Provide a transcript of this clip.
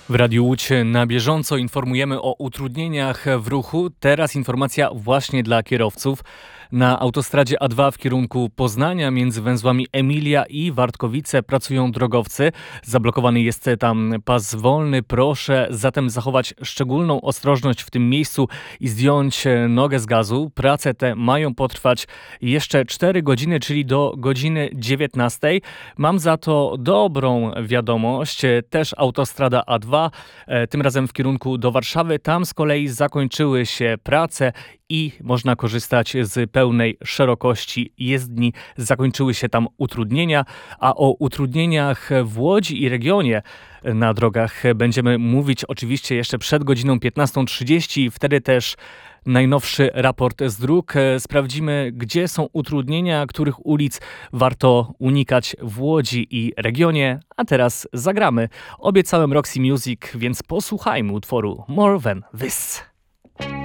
W Radiu Łódź na bieżąco informujemy o utrudnieniach w ruchu. Teraz informacja właśnie dla kierowców. Na autostradzie A2 w kierunku Poznania między węzłami Emilia i Wartkowice pracują drogowcy. Zablokowany jest tam pas wolny. Proszę zatem zachować szczególną ostrożność w tym miejscu i zdjąć nogę z gazu. Prace te mają potrwać jeszcze 4 godziny, czyli do godziny 19. Mam za to dobrą wiadomość. Też autostrada A2, tym razem w kierunku do Warszawy. Tam z kolei zakończyły się prace i można korzystać z pełnej szerokości jezdni. Zakończyły się tam utrudnienia, a o utrudnieniach w Łodzi i regionie na drogach będziemy mówić oczywiście jeszcze przed godziną 15:30. Wtedy też najnowszy raport z dróg. Sprawdzimy, gdzie są utrudnienia, których ulic warto unikać w Łodzi i regionie. A teraz zagramy. Obiecałem Roxy Music, więc posłuchajmy utworu More Than This.